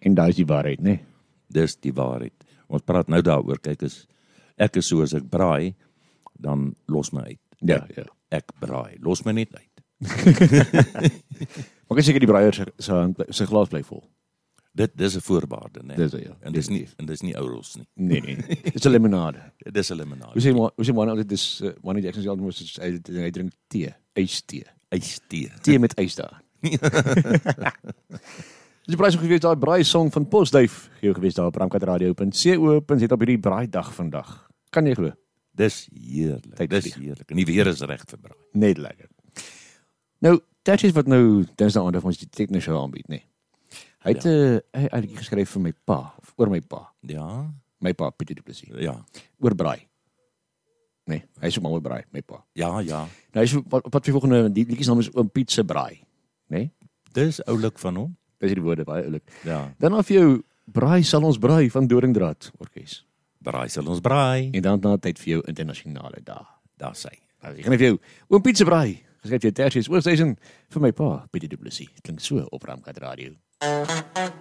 En daar is die waarheid, né? Dis die waarheid. Ons praat nou daaroor, kyk, ek is so as ek braai, dan los my uit. Ja. Ek braai, los my net uit. Maar ek seker die braaier sy glas bly vol. Dis 'n voorwaarde, né? Dis ja. En dis nie ouros nie. Nee. Dis 'n limonade. Dis 'n limonade. Hoe sê man altyd dis Manny Jackson sê altyd mos hy drink tee, ystee. Ystee. Tee met ys daar. Dis braai so gewees daai braai song van Posduif gee gewees daar op ramkatradio.co.za op hierdie braai dag vandag. Kan jy glo? Dis heerlik. Dis heerlik. En die weer is reg vir braai. Net lekker. Nou, Tertius wat nou Dinsdae aand vir ons die tegniese aanbied, nê. Hy het 'n uitjie geskryf vir my pa, of oor my pa. Ja. My pa Pieter Du Plessis. Ja. Oor braai. Nee, hy is ook maar oor braai, my pa. Ja. Nou hy is wat vir volgende die liedjie se naam is Oom Piet se braai, nê? Dis oulik van hom. Dis die woorde baie oulik. Ja. Dan af jou braai sal ons braai van Doringdraad Orkees. Braai sal ons braai. En dan na tyd vir jou internasionale dae. Daar sê. Nou, ek gaan vir jou Oom Piet se braai. Geskryf jy Tertius Oosthuizen vir my pa Pieter Du Plessis. Klink so op Ramkat Radio.